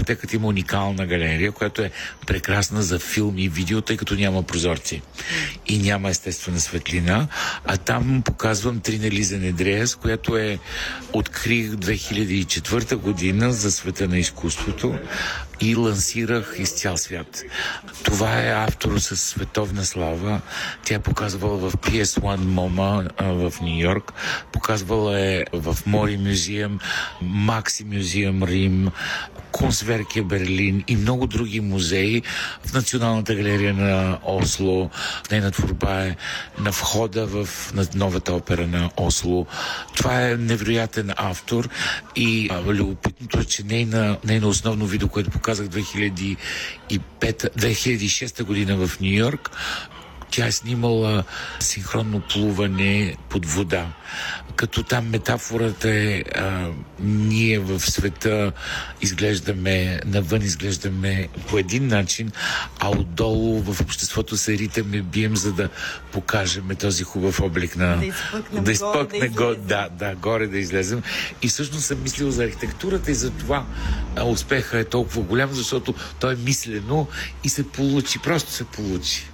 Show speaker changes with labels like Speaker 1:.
Speaker 1: дискотеката има уникална галерия, която е прекрасна за филм и видео, тъй като няма прозорци и няма естествена светлина. А там показвам Трина Лиза Недреас, която открих 2004 година за света на изкуството и лансирах из цял свят. Това е автор с световна слава. Тя е показвала в PS1 MoMA в Нью Йорк, показвала е в Мори музеум, Макси музеум Рим, Консверке Берлин и много други музеи. В Националната галерия на Осло, в нейна творба е на входа в новата опера на Осло. Това е невероятен автор и любопитното е, че нейно основно видео, което показах 2006 година в Нью Йорк, тя е снимала синхронно плуване под вода. Като там метафората е ние в света навън изглеждаме по един начин, а отдолу в обществото се ритаме, бием, за да покажем този хубав облик
Speaker 2: да изпъкнем
Speaker 1: горе да излезем. И всъщност съм мислил за архитектурата и за това успеха е толкова голям, защото той е мислено и се получи, просто се получи.